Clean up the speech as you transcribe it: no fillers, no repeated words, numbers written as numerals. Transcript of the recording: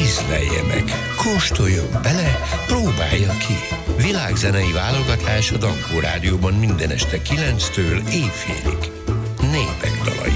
ízlelje meg, kóstoljon bele, próbálja ki. Világzenei válogatás a Dankó Rádióban minden este 9-től éjfélig. Népek dalai.